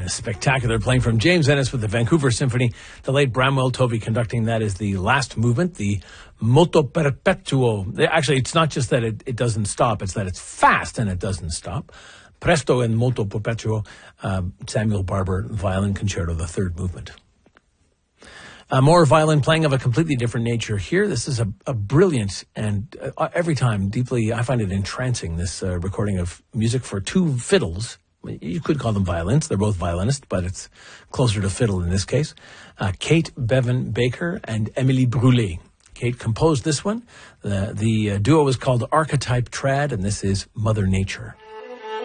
Spectacular playing from James Ennis with the Vancouver Symphony. The late Bramwell Tovey conducting that is the last movement, the Moto Perpetuo. Actually, it's not just that it doesn't stop, it's that it's fast and it doesn't stop. Presto and Moto Perpetuo, Samuel Barber, Violin Concerto, the third movement. More violin playing of a completely different nature here. This is a brilliant and every time deeply, I find it entrancing, this recording of music for two fiddles. You could call them violins. They're both violinists, but it's closer to fiddle in this case. Kate Bevan Baker and Emily Brûlé. Kate composed this one. The duo was called Archetype Trad, and this is Mother Nature.